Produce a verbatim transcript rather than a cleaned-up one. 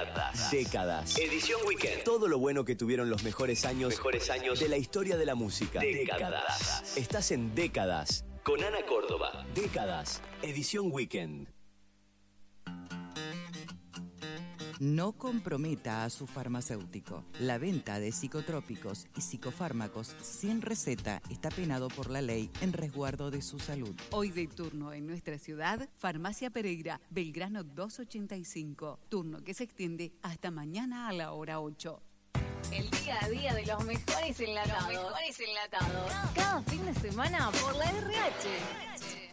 Décadas. Décadas. Edición Weekend. Todo lo bueno que tuvieron los mejores años, mejores años de la historia de la música. Décadas. Estás en Décadas con Ana Córdoba. Décadas. Edición Weekend. No comprometa a su farmacéutico. La venta de psicotrópicos y psicofármacos sin receta está penado por la ley en resguardo de su salud. Hoy de turno en nuestra ciudad, Farmacia Pereira, Belgrano doscientos ochenta y cinco. Turno que se extiende hasta mañana a la hora ocho. El día a día de los mejores enlatados. Los mejores enlatados. Cada fin de semana por la R H.